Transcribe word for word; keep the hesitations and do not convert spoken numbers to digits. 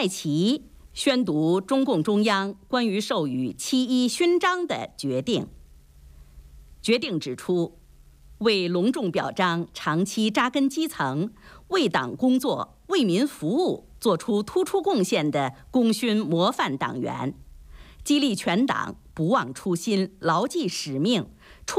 蔡奇宣读中共中央关于授予七一勋章的决定。决定指出，为隆重表彰长期扎根基层、为党工作、为民服务作出突出贡献的功勋模范党员，激励全党不忘初心、牢记使命。